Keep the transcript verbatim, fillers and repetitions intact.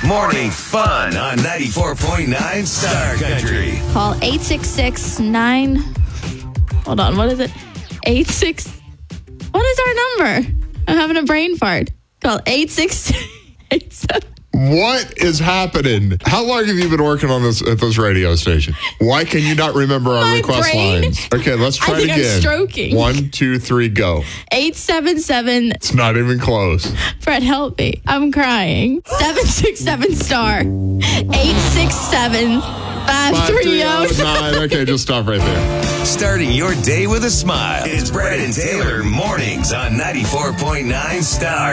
Morning fun on ninety-four point nine Star Country. Call eight six six nine. Hold on, what is it? eight six. What is our number? I'm having a brain fart. Call eight six eight seven. What is happening? How long have you been working on this at this radio station? Why can you not remember our My request brain? lines? Okay, let's try I think it again. I'm stroking. One, two, three, go. eight seven seven. It's not even close. Fred, help me. I'm crying. seven six seven star. eight six seven five three zero. nine. Okay, just stop right there. Starting your day with a smile. It's Brad and Taylor mornings on ninety-four point nine Star.